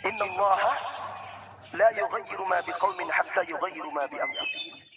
إن الله لا يغير ما بقوم حتى يغيروا ما بأنفسهم.